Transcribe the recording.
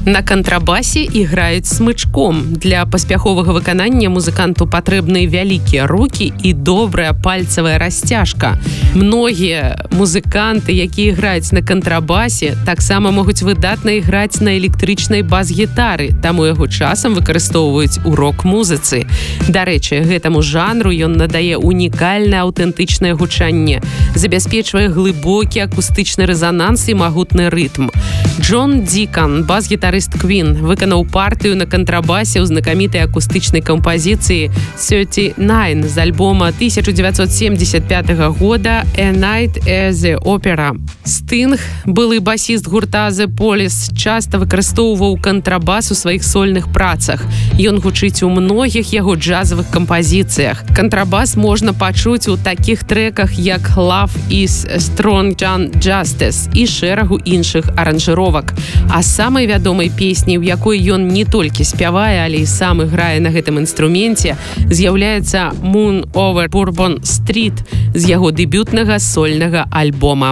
На кантрабасе іграюць смычком. Для паспяховага выканання музыканту патрэбны вялікія рукі і добрая пальцавая расцяжка. Многія музыканты, якія іграюць на кантрабасе, таксама могуць выдатна іграць на электрычнай бас-гітары, таму яго часам выкарыстоўваюць у рок-музыцы. Дарэчы, гэтаму жанру ён надае унікальнае аўтэнтычнае гучанне, забяспечвае глыбокі акустычны рэзананс і магутны рытм. Джон Дикан, бас-гітарыст Queen, выканаў партыю на кантрабасе ў знакамітай акустычнай кампазіцыі 39 з альбома 1975 года A Night at the Opera. Стинг, былы басіст гурта The Police, часта выкарыстоўваў кантрабас у сваіх сольных працах. Ён гучыць у многіх яго джазавых кампазіцыях. Кантрабас можна пачуць у такіх трэках, як Love is Strong Than Justice і шэрагу іншых аранжыровак. А самай вядомай песняй, у якой ён не толькі спявае, але і сам іграе на гэтым інструменце, з'яўляецца Moon Over Bourbon Street з яго дэбютнага сольнага альбома.